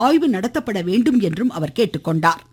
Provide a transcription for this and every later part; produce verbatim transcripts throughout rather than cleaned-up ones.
ஆய்வு நடத்தப்பட வேண்டும் என்றும் அவர் கேட்டுக்கொண்டார்.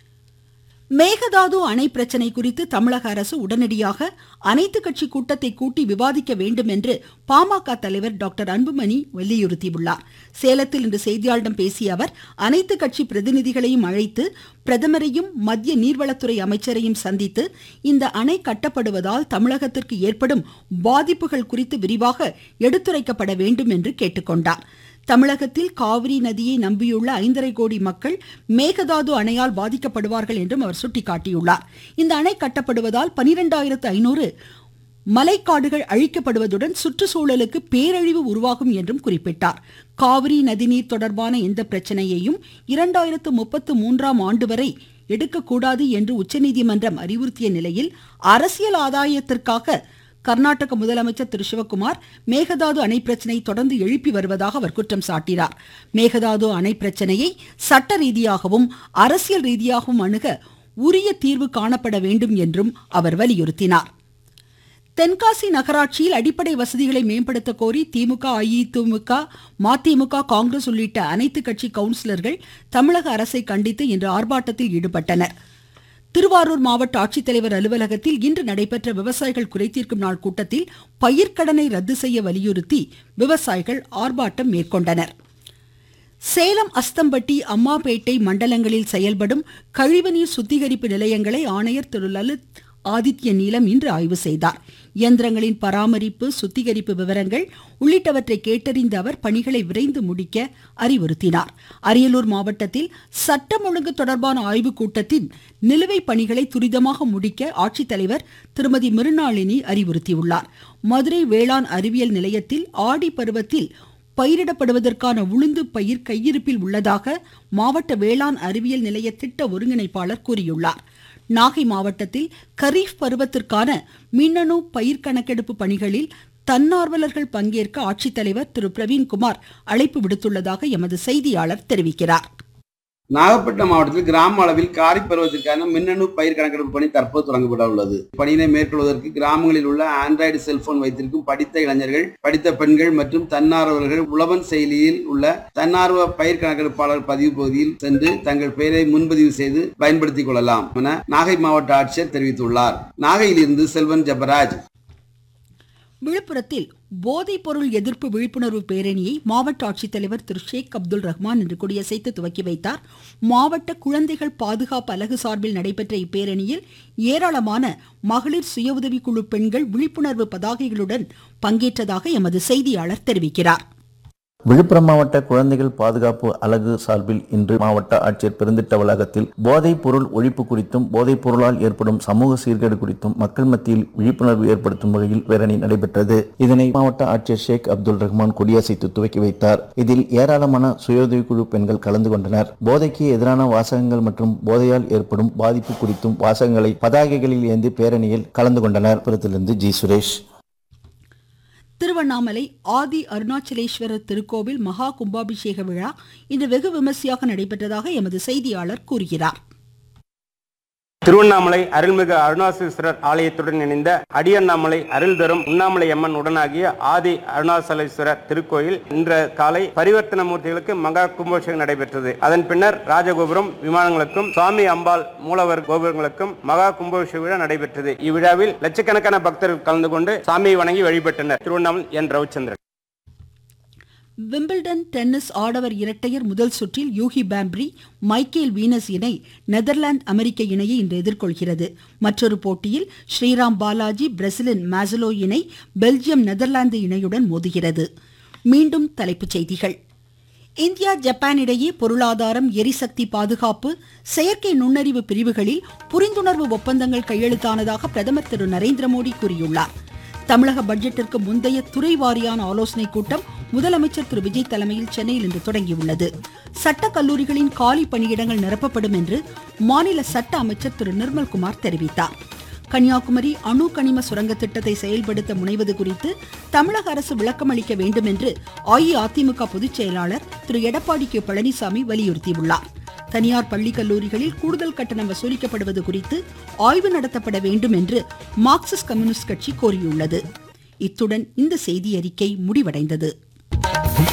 மேகதாது அணை பிரச்சனை குறித்து தமிழக அரசு உடனடியாக அனைத்து கட்சி கூட்டத்தை கூட்டி விவாதிக்க வேண்டும் என்று பாமக தலைவர் டாக்டர் அன்புமணி வலியுறுத்தியுள்ளார். சேலத்தில் இன்று செய்தியாளர்களிடம் பேசிய அவர் அனைத்து கட்சி பிரதிநிதிகளையும் அழைத்து பிரதமரையும் மத்திய நீர்வளத்துறை அமைச்சரையும் சந்தித்து இந்த அணை கட்டப்படுவதால் தமிழகத்திற்கு ஏற்படும் பாதிப்புகள் குறித்து விரிவாக எடுத்துரைக்கப்பட வேண்டும் என்று கேட்டுக்கொண்டார். தமிழகத்தில் காவிரி நதியை நம்பியுள்ள ஐந்தரை கோடி மக்கள் மேகதாது அணையால் பாதிக்கப்படுவார்கள் என்றும் அவர் சுட்டிக்காட்டியுள்ளார். இந்த அணை கட்டப்படுவதால் பனிரெண்டாயிரத்து ஐநூறு மலைக்காடுகள் அழிக்கப்படுவதுடன் சுற்றுச்சூழலுக்கு பேரழிவு உருவாகும் என்றும் குறிப்பிட்டார். காவிரி நதிநீர் தொடர்பான எந்த பிரச்சனையையும் இரண்டாயிரத்து முப்பத்து மூன்றாம் ஆண்டு வரை எடுக்கக்கூடாது என்று உச்சநீதிமன்றம் அறிவுறுத்திய நிலையில் அரசியல் ஆதாயத்திற்காக கர்நாடக முதலமைச்சர் திரு சிவக்குமார் மேகதாது அணை பிரச்சனை தொடர்ந்து எழுப்பி வருவதாக அவர் குற்றம் சாட்டினார். மேகதாது அணை பிரச்சனையை சட்ட ரீதியாகவும் அரசியல் ரீதியாகவும் அணுக உரிய தீர்வு காணப்பட வேண்டும் என்றும் அவர் வலியுறுத்தினார். தென்காசி நகராட்சியில் அடிப்படை வசதிகளை மேம்படுத்த கோரி திமுக, அஇஅதிமுக, மதிமுக, காங்கிரஸ் உள்ளிட்ட அனைத்து கட்சி கவுன்சிலர்கள் தமிழக அரசை கண்டித்து இன்று ஆர்ப்பாட்டத்தில் ஈடுபட்டனர். திருவாரூர் மாவட்ட ஆட்சித்தலைவர் அலுவலகத்தில் இன்று நடைபெற்ற விவசாயிகள் குறைதீர்க்கும் நாள் கூட்டத்தில் பயிர்க்கடனை ரத்து செய்ய வலியுறுத்தி விவசாயிகள் ஆர்ப்பாட்டம் மேற்கொண்டனர். சேலம், அஸ்தம்பட்டி, அம்மாபேட்டை மண்டலங்களில் செயல்படும் கழிவுநீர் சுத்திகரிப்பு நிலையங்களை ஆணையர் திரு லலித் ஆதித்ய நீலம் இன்று ஆய்வு செய்தார். இயந்திரங்களின் பராமரிப்பு, சுத்திகரிப்பு விவரங்கள் உள்ளிட்டவற்றை கேட்டறிந்த அவர் பணிகளை விரைந்து முடிக்க அறிவுறுத்தினார். அரியலூர் மாவட்டத்தில் சட்டம் ஒழுங்கு தொடர்பான ஆய்வுக் கூட்டத்தின் நிலுவைப் பணிகளை துரிதமாக முடிக்க ஆட்சித்தலைவர் திருமதி மிருணாளினி அறிவுறுத்தியுள்ளார். மதுரை வேளாண் அறிவியல் நிலையத்தில் ஆடி பருவத்தில் பயிரிடப்படுவதற்கான உளுந்து பயிர் கையிருப்பில் உள்ளதாக மாவட்ட வேளாண் அறிவியல் நிலைய திட்ட ஒருங்கிணைப்பாளர் கூறியுள்ளார். நாகை மாவட்டத்தில் கரீஃப் பருவத்திற்கான மின்னணு பயிர் கணக்கெடுப்பு பணிகளில் தன்னார்வலர்கள் பங்கேற்க ஆட்சித்தலைவர் திரு பிரவீன்குமார் அழைப்பு விடுத்துள்ளதாக எமது செய்தியாளர் தெரிவிக்கிறார். நாகப்பட்டினம் மாவட்டத்தில் கிராம அளவில் காரிஃப் பருவத்திற்கான மின்னணு பயிர் கணக்கெடுப்பு பணி தற்போது தொடங்கப்பட உள்ளது. பணியினை மேற்கொள்வதற்கு கிராமங்களில் உள்ள ஆண்ட்ராய்டு செல்போன் வைத்திருக்கும் படித்த இளைஞர்கள், படித்த பெண்கள் மற்றும் தன்னார்வலர்கள் உழவன் செயலியில் உள்ள தன்னார்வ பயிர் கணக்கெடுப்பாளர் பதிவு பகுதியில் சென்று தங்கள் பெயரை முன்பதிவு செய்து பயன்படுத்திக் கொள்ளலாம் என நாகை மாவட்ட ஆட்சியர் தெரிவித்துள்ளார். நாகையிலிருந்து செல்வன் ஜெபராஜ். விழுப்புரத்தில் போதைப் பொருள் எதிர்ப்பு விழிப்புணர்வு பேரணியை மாவட்ட ஆட்சித்தலைவர் திரு ஷேக் அப்துல் ரஹ்மான் இன்று கொடியசைத்து துவக்கி வைத்தார். மாவட்ட குழந்தைகள் பாதுகாப்பு அலகு சார்பில் நடைபெற்ற இப்பேரணியில் ஏராளமான மகளிர் சுய உதவிக்குழு பெண்கள் விழிப்புணர்வு பதாகைகளுடன் பங்கேற்றதாக எமது செய்தியாளர் தெரிவிக்கிறார். விழுப்புரம் மாவட்ட குழந்தைகள் பாதுகாப்பு அலகு சார்பில் இன்று மாவட்ட ஆட்சியர் பெருந்திட்ட வளாகத்தில் போதைப் பொருள் ஒழிப்பு குறித்தும் போதைப் பொருளால் ஏற்படும் சமூக சீர்கேடு குறித்தும் மக்கள் மத்தியில் விழிப்புணர்வு ஏற்படுத்தும் வகையில் பேரணி நடைபெற்றது. இதனை மாவட்ட ஆட்சியர் ஷேக் அப்துல் ரஹ்மான் கொடியசைத்து துவக்கி வைத்தார். இதில் ஏராளமான சுய உதவிக்குழு பெண்கள் கலந்து கொண்டனர். போதைக்கு எதிரான வாசகங்கள் மற்றும் போதையால் ஏற்படும் பாதிப்பு குறித்தும் வாசகங்களை பதாகைகளில் ஏந்தி பேரணியில் கலந்து கொண்டனர். புறத்திலிருந்து ஜி சுரேஷ். திருவண்ணாமலை ஆதி அருணாச்சலேஸ்வரர் திருக்கோவில் மகா கும்பாபிஷேக விழா இன்று வெகு விமர்சையாக நடைபெற்றதாக எமது செய்தியாளர் கூறுகிறார். திருவண்ணாமலை அருள்மிகு அருணாச்சலேஸ்வரர் ஆலயத்துடன் இணைந்த அடியண்ணாமலை அருள் தரும் உண்ணாமலை அம்மன் உடனாகிய ஆதி அருணாச்சலேஸ்வரர் திருக்கோயில் இன்று காலை பரிவர்த்தன மூர்த்திகளுக்கு மகா கும்பாபிஷேகம் நடைபெற்றது. அதன் பின்னர் ராஜகோபுரம், விமானங்களுக்கும் சுவாமி அம்பாள் மூலவர் கோபுரங்களுக்கும் மகா கும்பாபிஷேக விழா நடைபெற்றது. இவ்விழாவில் லட்சக்கணக்கான பக்தர்கள் கலந்து கொண்டு சாமியை வணங்கி வழிபட்டனர். திருவண்ணாமலை என் ரவிச்சந்திரன். விம்பிள்டன் டென்னிஸ் ஆடவர் இரட்டையர் முதல் சுற்றில் யூகி பாம்ப்ரி, மைக்கேல் வீனஸ் இணை நெதர்லாந்து அமெரிக்க இணையை இன்று எதிர்கொள்கிறது. மற்றொரு போட்டியில் ஸ்ரீராம் பாலாஜி பிரேசிலின் மாசலோ இணை பெல்ஜியம் நெதர்லாந்து இணையுடன் மோதுகிறது. மீண்டும் தலைப்புச் செய்திகள். இந்தியா ஜப்பான் இடையே பொருளாதாரம், எரிசக்தி பாதுகாப்பு, செயற்கை நுண்ணறிவு பிரிவுகளில் புரிந்துணர்வு ஒப்பந்தங்கள் கையெழுத்தானதாக பிரதமர் திரு நரேந்திர மோடி கூறியுள்ளார். தமிழக பட்ஜெட்டிற்கு முந்தைய துறை வாரியான ஆலோசனைக் கூட்டம் முதலமைச்சர் திரு விஜய் தலைமையில் சென்னையில் இன்று தொடங்கியுள்ளது. சட்ட கல்லூரிகளின் காலி பணியிடங்கள் நிரப்பப்படும் என்று மாநில சட்ட அமைச்சர் திரு நிர்மல்குமார் தெரிவித்தார். கன்னியாகுமரி அணு கனிம சுரங்க திட்டத்தை செயல்படுத்த முனைவது குறித்து தமிழக அரசு விளக்கம் அளிக்க வேண்டும் என்று அஇஅதிமுக பொதுச் செயலாளர் திரு எடப்பாடி கே பழனிசாமி வலியுறுத்தியுள்ளார். தனியார் பள்ளி கல்லூரிகளில் கூடுதல் கட்டணம் வசூலிக்கப்படுவது குறித்து ஆய்வு நடத்தப்பட வேண்டும் என்று மார்க்சிஸ்ட் கம்யூனிஸ்ட் கட்சி கோரியுள்ளது. இத்துடன் இந்த செய்தி அறிக்கை முடிவடைந்தது.